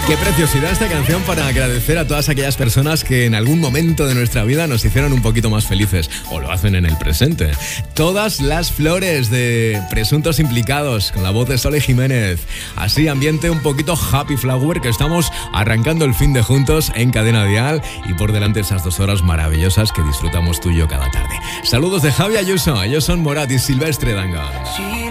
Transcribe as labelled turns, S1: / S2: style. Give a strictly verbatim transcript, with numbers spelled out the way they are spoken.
S1: Qué preciosidad esta canción para agradecer a todas aquellas personas que en algún momento de nuestra vida nos hicieron un poquito más felices, o lo hacen en el presente. Todas las flores de Presuntos Implicados, con la voz de Sole Jiménez. Así, ambiente un poquito happy flower, que estamos arrancando el fin de juntos en Cadena Dial, y por delante esas dos horas maravillosas que disfrutamos tú y yo cada tarde. Saludos de Javi Ayuso, ellos son Morat y Silvestre Dangond.